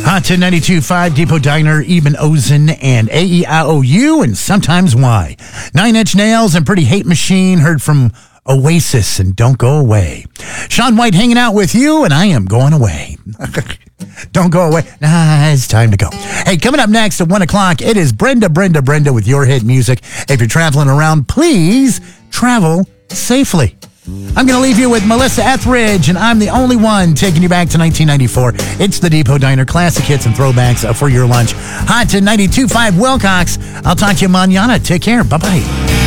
Hot 1092.5, Depot Diner, Eben Ozen, and AEIOU, and sometimes why. 9 Inch Nails and Pretty Hate Machine, heard from Oasis and Don't Go Away. Shaun White hanging out with you, and I am going away. Don't go away. Nah, it's time to go. Hey, coming up next at 1 o'clock, it is Brenda with your hit music. If you're traveling around, please travel safely. I'm going to leave you with Melissa Etheridge, and I'm the only one taking you back to 1994. It's the Depot Diner Classic Hits and Throwbacks for your lunch. Hot to 92.5 Wilcox. I'll talk to you mañana. Take care. Bye-bye.